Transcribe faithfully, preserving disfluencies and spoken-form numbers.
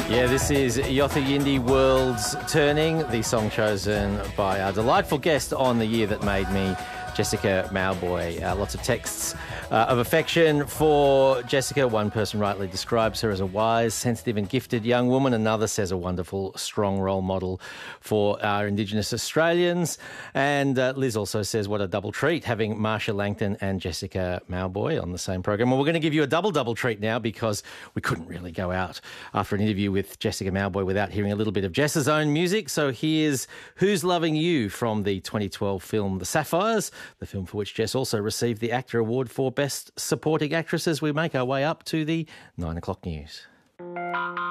Yeah, this is Yothu Yindi World's Turning, the song chosen by our delightful guest on The Year That Made Me, Jessica Mauboy. Uh, lots of texts uh, of affection for Jessica. One person rightly describes her as a wise, sensitive and gifted young woman. Another says a wonderful, strong role model for our Indigenous Australians. And uh, Liz also says, what a double treat having Marsha Langton and Jessica Mauboy on the same program. Well, we're going to give you a double, double treat now because we couldn't really go out after an interview with Jessica Mauboy without hearing a little bit of Jess's own music. So here's Who's Loving You from the twenty twelve film The Sapphires, the film for which Jess also received the ACTA Award for Best Supporting Actress, as we make our way up to the nine o'clock news.